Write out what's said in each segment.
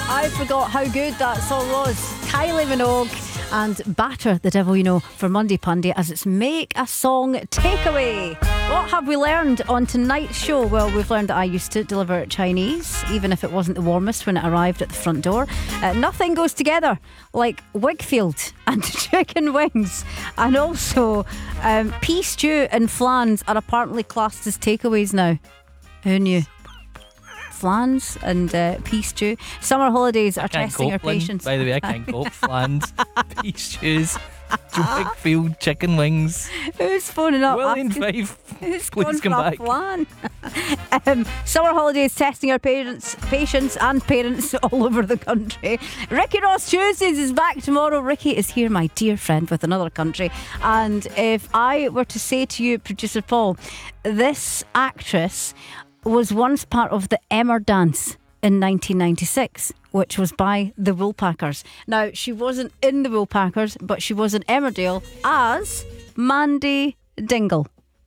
I forgot how good that song was. Kylie Minogue and Batter the Devil You Know for Monday Punday as it's Make a Song Takeaway. What have we learned on tonight's show? Well, we've learned that I used to deliver Chinese, even if it wasn't the warmest when it arrived at the front door. Nothing goes together like Wakefield and chicken wings. And also, pea stew and flans are apparently classed as takeaways now. Who knew? Flans and pea stew. Summer holidays are testing our patience. By the way, I can't go flans, pea stews, Wakefield chicken wings. Who's phoning up? William Five, Who's please come back. Flan? Summer holidays testing our patience and parents all over the country. Ricky Ross Tuesdays is back tomorrow. Ricky is here, my dear friend, with another country. And if I were to say to you, Producer Paul, this actress was once part of the Emmer Dance in 1996, which was by the Woolpackers. Now, she wasn't in the Woolpackers, but she was in Emmerdale as Mandy Dingle.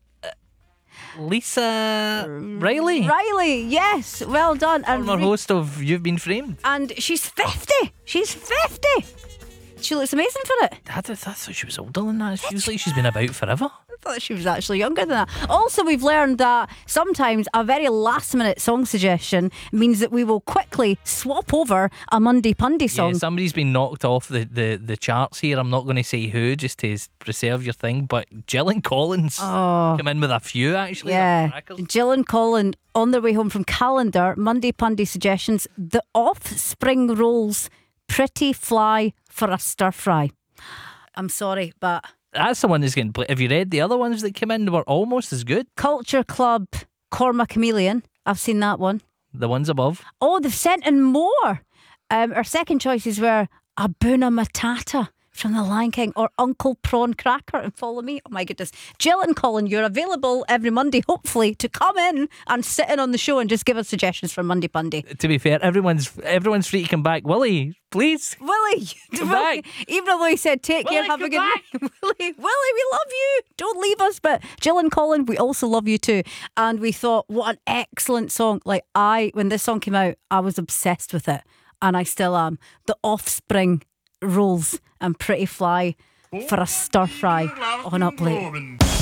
Lisa Riley. Riley, yes, well done. Former host of You've Been Framed. And she's 50. She's 50. She looks amazing for it. I thought she was older than that. It feels like she's been about forever. I thought she was actually younger than that. Also, we've learned that sometimes a very last minute song suggestion means that we will quickly swap over a Monday Punday song. Yeah, somebody's been knocked off the charts here. I'm not going to say who, just to preserve your thing, but Gillian Collins come in with a few actually. Yeah, Gillian Collins on their way home from Calendar. Monday Punday suggestions. The Offspring Rolls Pretty Fly for a Stir Fry. I'm sorry, but that's the one that's getting played. Have you read the other ones that came in? They were almost as good. Culture Club, Cormac Chameleon. I've seen that one. The ones above. Oh, they've sent in more. Our second choices were Abuna Matata from The Lion King or Uncle Prawn Cracker and Follow Me. Oh my goodness. Jill and Colin, you're available every Monday, hopefully, to come in and sit in on the show and just give us suggestions for Monday Punday. To be fair, everyone's free to come back. Willie, please. Willie, back. Even though he said take care, have a good night. Willie, we love you. Don't leave us. But Jill and Colin, we also love you too. And we thought, what an excellent song. Like when this song came out, I was obsessed with it. And I still am. The Offspring Rolls and Pretty Fly for a Stir Fry on Up Late.